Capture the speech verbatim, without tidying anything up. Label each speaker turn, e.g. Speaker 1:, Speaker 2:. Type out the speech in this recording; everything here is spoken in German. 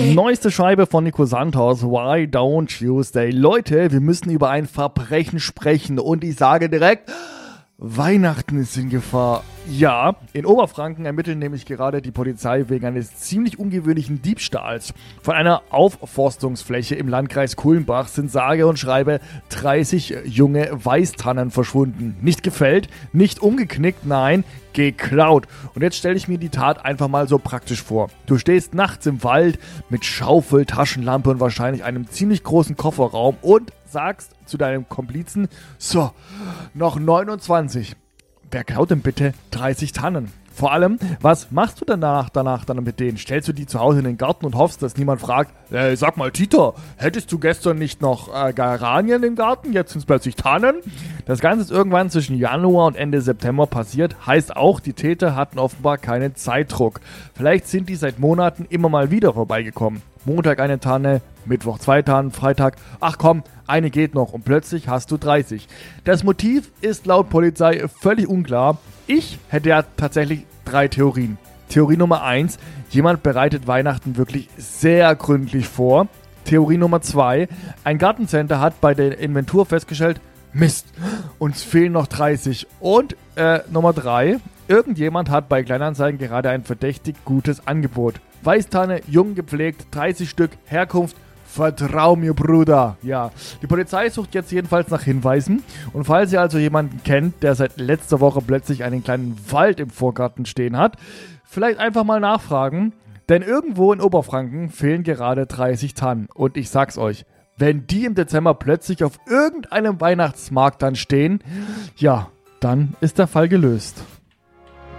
Speaker 1: Neueste Scheibe von Nico Santos, Why Don't Tuesday? Leute, wir müssen über ein Verbrechen sprechen und ich sage direkt, Weihnachten ist in Gefahr. Ja, in Oberfranken ermittelt nämlich gerade die Polizei wegen eines ziemlich ungewöhnlichen Diebstahls. Von einer Aufforstungsfläche im Landkreis Kulmbach sind sage und schreibe dreißig junge Weißtannen verschwunden. Nicht gefällt, nicht umgeknickt, nein, geklaut. Und jetzt stelle ich mir die Tat einfach mal so praktisch vor. Du stehst nachts im Wald mit Schaufel, Taschenlampe und wahrscheinlich einem ziemlich großen Kofferraum und sagst zu deinem Komplizen, so, noch neunundzwanzig. Wer klaut denn bitte dreißig Tannen? Vor allem, was machst du danach, danach dann mit denen? Stellst du die zu Hause in den Garten und hoffst, dass niemand fragt, äh, sag mal, Tito, hättest du gestern nicht noch äh, Geranien im Garten? Jetzt sind es plötzlich Tannen? Das Ganze ist irgendwann zwischen Januar und Ende September passiert. Heißt auch, die Täter hatten offenbar keinen Zeitdruck. Vielleicht sind die seit Monaten immer mal wieder vorbeigekommen. Montag eine Tanne, Mittwoch zwei Tannen, Freitag, ach komm, eine geht noch und plötzlich hast du dreißig. Das Motiv ist laut Polizei völlig unklar. Ich hätte ja tatsächlich drei Theorien. Theorie Nummer eins, jemand bereitet Weihnachten wirklich sehr gründlich vor. Theorie Nummer zwei, ein Gartencenter hat bei der Inventur festgestellt, Mist, uns fehlen noch dreißig. Und äh, Nummer drei, irgendjemand hat bei Kleinanzeigen gerade ein verdächtig gutes Angebot. Weißtanne, jung gepflegt, dreißig Stück, Herkunft, vertrau mir, Bruder. Ja, die Polizei sucht jetzt jedenfalls nach Hinweisen. Und falls ihr also jemanden kennt, der seit letzter Woche plötzlich einen kleinen Wald im Vorgarten stehen hat, vielleicht einfach mal nachfragen. Denn irgendwo in Oberfranken fehlen gerade dreißig Tannen. Und ich sag's euch, wenn die im Dezember plötzlich auf irgendeinem Weihnachtsmarkt dann stehen, ja, dann ist der Fall gelöst.